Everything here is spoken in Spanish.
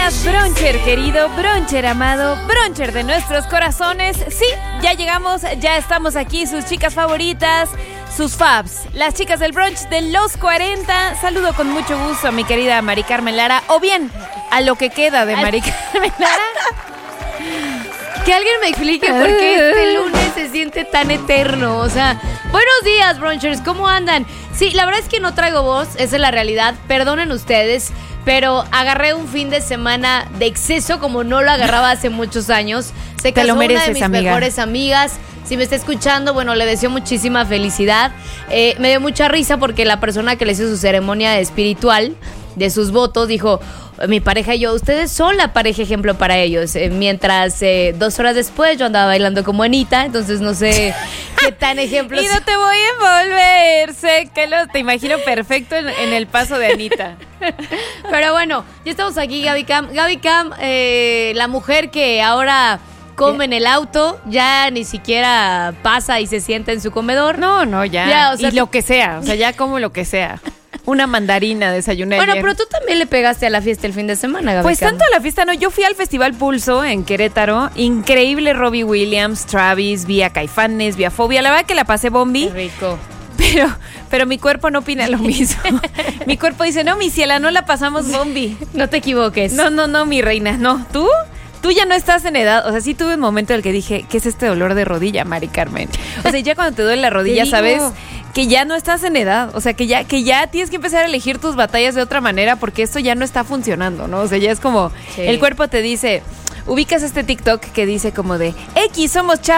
días, broncher querido, broncher amado, broncher de nuestros corazones. Sí, ya llegamos, ya estamos aquí, sus chicas favoritas, sus fabs, las chicas del brunch de los 40. Saludo con mucho gusto a mi querida Mari Carmen Lara, o bien a lo que queda de Mari Carmen Lara. Que alguien me explique por qué este lunes se siente tan eterno. O sea, buenos días, brunchers, ¿cómo andan? Sí, la verdad es que no traigo voz, esa es la realidad. Perdonen ustedes, pero agarré un fin de semana de exceso como no lo agarraba hace muchos años. Se casó una de mis mejores amigas. Si me está escuchando, bueno, le deseo muchísima felicidad. Me dio mucha risa porque la persona que le hizo su ceremonia espiritual de sus votos dijo: mi pareja y yo, ustedes son la pareja ejemplo para ellos. Mientras 2 horas después yo andaba bailando como Anita, entonces no sé qué tan ejemplo. Y no te voy a envolver, sé que te imagino perfecto en el paso de Anita. Pero bueno, ya estamos aquí, Gaby Cam. Gaby Cam, la mujer que ahora come en el auto, ya ni siquiera pasa y se sienta en su comedor. No, ya o sea, y lo que sea, o sea, ya como lo que sea. Una mandarina desayuné Bueno, ayer. pero tú también le pegaste a la fiesta el fin de semana, Gaby. Pues Cam. tanto a la fiesta no, yo fui al Festival Pulso en Querétaro, increíble. Robbie Williams, Travis, vi a Caifanes, vi a Fobia, la verdad que la pasé bombi. Qué rico. Pero mi cuerpo no opina lo mismo. Mi cuerpo dice, no, mi ciela, no la pasamos bombi. No te equivoques. No, mi reina, no. Tú ya no estás en edad. O sea, sí tuve un momento en el que dije, ¿qué es este dolor de rodilla, Mari Carmen? O sea, ya cuando te duele la rodilla, sabes que ya no estás en edad. O sea, que ya tienes que empezar a elegir tus batallas de otra manera porque esto ya no está funcionando, ¿no? O sea, ya es como, el cuerpo te dice, ubicas este TikTok que dice como de, X, somos chavos.